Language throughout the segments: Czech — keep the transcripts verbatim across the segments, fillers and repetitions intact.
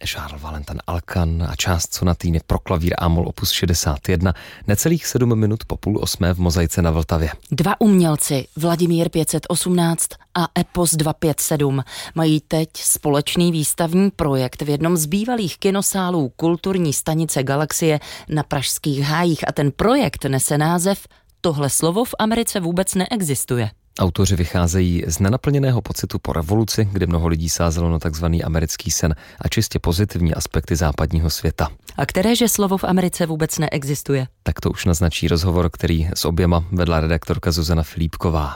Charles Valentin Alkan a část sonatýny pro klavír A-moll opus šedesát jedna, necelých sedm minut po půl osmé v Mozaice na Vltavě. Dva umělci, Vladimír pět set osmnáct a Epos dvě pět sedm, mají teď společný výstavní projekt v jednom z bývalých kinosálů kulturní stanice Galaxie na Pražských hájích a ten projekt nese název Tohle slovo v Americe vůbec neexistuje. Autoři vycházejí z nenaplněného pocitu po revoluci, kdy mnoho lidí sázelo na takzvaný americký sen a čistě pozitivní aspekty západního světa. A kteréže slovo v Americe vůbec neexistuje? Tak to už naznačí rozhovor, který s oběma vedla redaktorka Zuzana Filipková.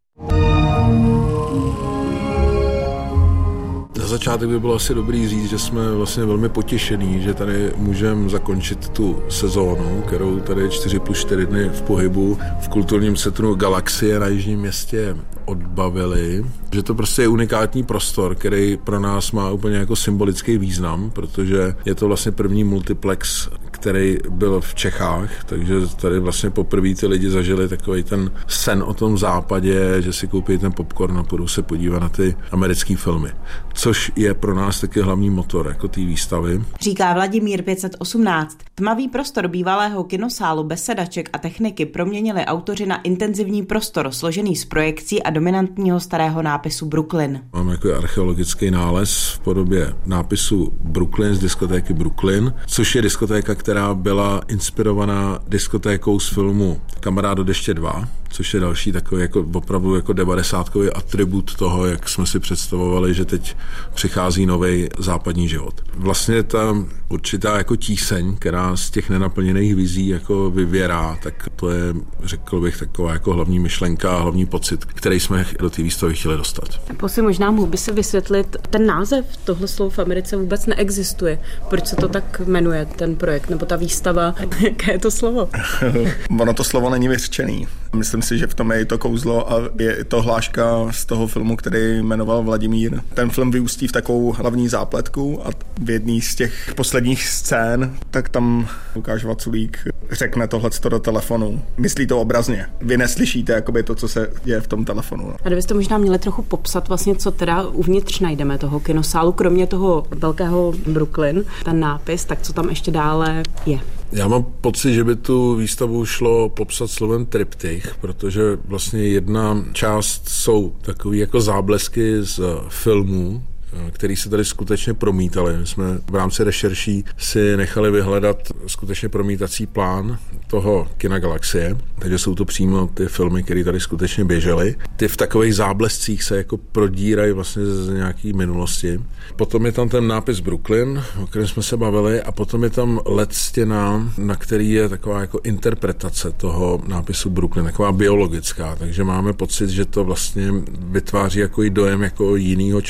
Na začátek by bylo asi dobrý říct, že jsme vlastně velmi potěšení, že tady můžeme zakončit tu sezónu, kterou tady čtyři plus čtyři dny v pohybu v kulturním centru Galaxie na Jižním Městě odbavili. Že to prostě je unikátní prostor, který pro nás má úplně jako symbolický význam, protože je to vlastně první multiplex, který byl v Čechách, takže tady vlastně poprvé ty lidi zažili takový ten sen o tom západě, že si koupí ten popcorn a půjdou se podívat na ty americké filmy. Což je pro nás taky hlavní motor jako té výstavy. Říká Vladimír pět set osmnáct. Tmavý prostor bývalého kinosálu bez sedaček a techniky proměnili autoři na intenzivní prostor složený z projekcí a dominantního starého nápisu Brooklyn. Máme jako archeologický nález v podobě nápisu Brooklyn z diskotéky Brooklyn, což je diskotéka, která byla inspirovaná diskotékou z filmu Kamarád do deště dva, což je další takový jako opravdu jako devadesátkový atribut toho, jak jsme si představovali, že teď přichází nový západní život. Vlastně ta určitá jako tíseň, která z těch nenaplněných vizí jako vyvěrá, tak to je, řekl bych, taková jako hlavní myšlenka a hlavní pocit, který jsme do té výstavy chtěli dostat. Posi možná mohl by se vysvětlit, ten název Tohle slovo v Americe vůbec neexistuje. Proč se to tak jmenuje, ten projekt, nebo ta výstava? Jaké je to slovo? Ono to slovo není vyřčený. Myslím si, že v tom je i to kouzlo a je to hláška z toho filmu, který jmenoval Vladimír. Ten film vyústí v takovou hlavní zápletku a v jedné z těch posledních scén, tak tam Lukáš Vaculík řekne tohleto do telefonu. Myslí to obrazně. Vy neslyšíte jakoby to, co se děje v tom telefonu. A kdybyste možná měli trochu popsat vlastně, co teda uvnitř najdeme toho kinosálu, kromě toho velkého Brooklyn, ten nápis, tak co tam ještě dále je? Já mám pocit, že by tu výstavu šlo popsat slovem triptych, protože vlastně jedna část jsou takové jako záblesky z filmů, který se tady skutečně promítaly. My jsme v rámci rešerší si nechali vyhledat skutečně promítací plán toho kina Galaxie, takže jsou to přímo ty filmy, které tady skutečně běžely. Ty v takových záblescích se jako prodírají vlastně z nějaký minulosti. Potom je tam ten nápis Brooklyn, o kterém jsme se bavili, a potom je tam led stěna, na který je taková jako interpretace toho nápisu Brooklyn, taková biologická, takže máme pocit, že to vlastně vytváří jako i dojem jako jinýho